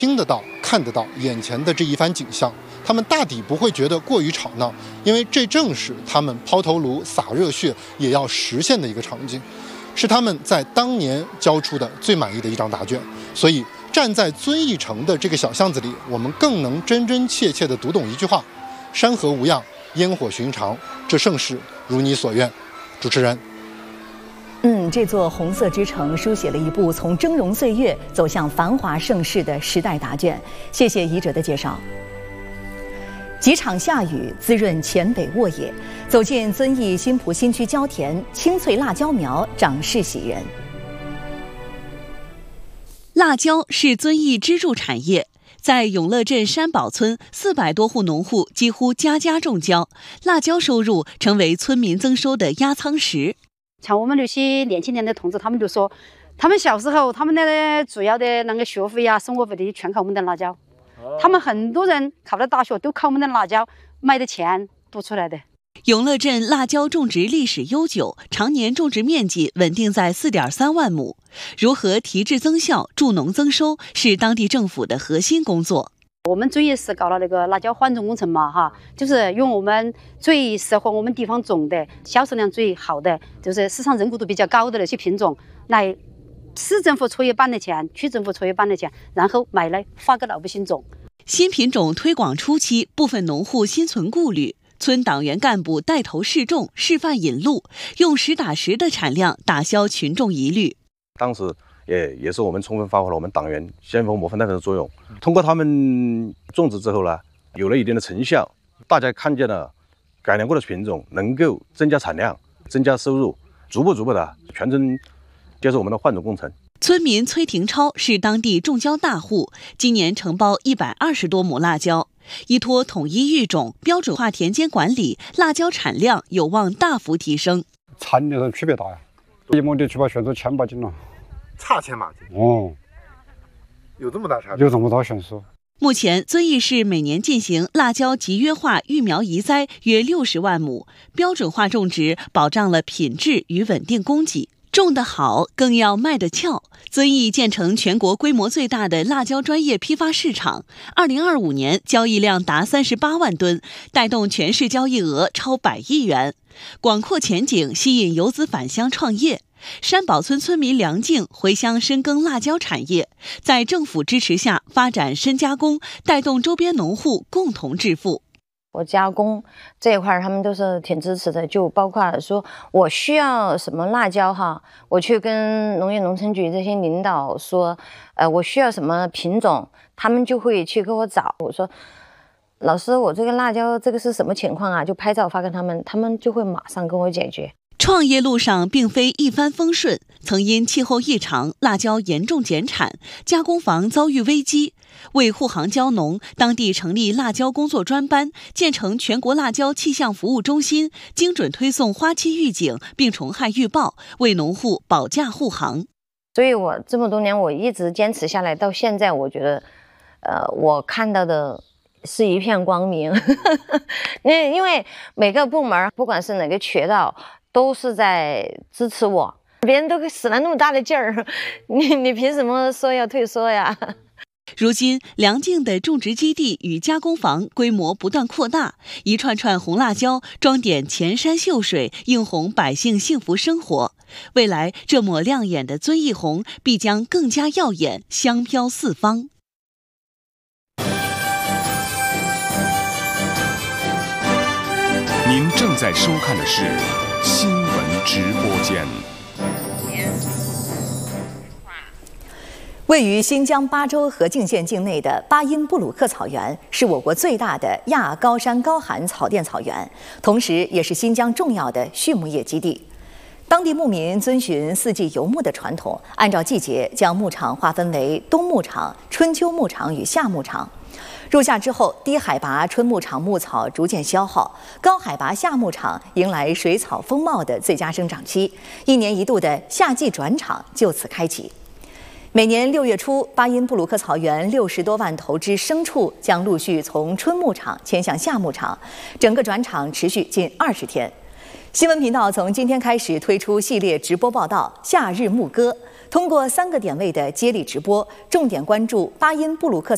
听得到、看得到眼前的这一番景象，他们大抵不会觉得过于吵闹，因为这正是他们抛头颅、洒热血也要实现的一个场景，是他们在当年交出的最满意的一张答卷。所以，站在遵义城的这个小巷子里，我们更能真真切切地读懂一句话：山河无恙，烟火寻常，这盛世如你所愿。主持人。 这座红色之城书写了一部从峥嵘岁月走向繁华盛世的时代答卷。谢谢译者的介绍。几场下雨滋润黔北沃野，走进遵义新蒲新区椒田，青翠辣椒苗长势喜人。 辣椒是遵义支柱产业。在永乐镇山堡村，400多户农户几乎家家种椒，辣椒收入成为村民增收的压舱石。 像我们那些年轻人的同志，他们就说，他们小时候他们的主要的那个学费啊、生活费的全靠我们的辣椒。他们很多人考到大学都靠我们的辣椒卖的钱读出来的。 永乐镇辣椒种植历史悠久，常年种植面积稳定在4.3万亩。如何提质增效、助农增收，是当地政府的核心工作。 我们遵义市搞了那个辣椒缓种工程嘛，就是用我们最适合我们地方种的、销售量最好的，就是市场认可度比较高的那些品种，来市政府出一半的钱，区政府出一半的钱，然后买来发给老百姓种。 新品种推广初期，部分农户心存顾虑，村党员干部带头试种、示范引路，用实打实的产量打消群众疑虑。 当时也是我们充分发挥了我们党员先锋模范代表的作用。通过他们种植之后呢，有了一定的成效，大家看见了改良过的品种能够增加产量、增加收入，逐步的全村接受我们的换种工程。 村民崔廷超是当地种椒大户，今年承包120多亩辣椒，依托统一育种、标准化田间管理，辣椒产量有望大幅提升。 产量上区别大呀，1亩地去把选出1000把斤了， 差1000把斤哦， 有这么大差别？ 有这么大悬殊。 目前，遵义市每年进行辣椒集约化育苗移栽约60万亩，标准化种植保障了品质与稳定供给。种得好，更要卖得俏。遵义建成全国规模最大的辣椒专业批发市场，2025年交易量达38万吨，带动全市交易额超100亿元。广阔前景吸引游子返乡创业。山堡村村民梁静回乡深耕辣椒产业，在政府支持下发展深加工，带动周边农户共同致富。 我加工这一块他们都是挺支持的，就包括说我需要什么辣椒我去跟农业农村局这些领导说，我需要什么品种，他们就会去给我找。我说老师，我这个辣椒这个是什么情况啊？就拍照发给他们，他们就会马上跟我解决。 创业路上并非一帆风顺，曾因气候异常，辣椒严重减产，加工房遭遇危机。为护航椒农，当地成立辣椒工作专班，建成全国辣椒气象服务中心，精准推送花期预警、病虫害预报，为农户保价护航。 所以我这么多年我一直坚持下来，到现在我觉得，我看到的是一片光明。因为每个部门，不管是哪个渠道，都是在支持我。别人都使了那么大的劲儿，你凭什么说要退缩呀？ 如今，梁静的种植基地与加工房规模不断扩大，一串串红辣椒装点前山秀水，映红百姓幸福生活。未来，这抹亮眼的遵义红必将更加耀眼，香飘四方。 您正在收看的是新闻直播间。 位于新疆巴州和静县境内的巴音布鲁克草原是我国最大的亚高山高寒草甸草原，同时也是新疆重要的畜牧业基地。当地牧民遵循4季游牧的传统，按照季节将牧场划分为冬牧场、春秋牧场与夏牧场。入夏之后，低海拔春牧场牧草逐渐消耗，高海拔夏牧场迎来水草丰茂的最佳生长期，1年1度的夏季转场就此开启。每年6月初，巴音布鲁克草原60多万头之牲畜将陆续从春牧场迁向夏牧场，整个转场持续近20天。新闻频道从今天开始推出系列直播报道《夏日牧歌》，通过3个点位的接力直播，重点关注巴音布鲁克草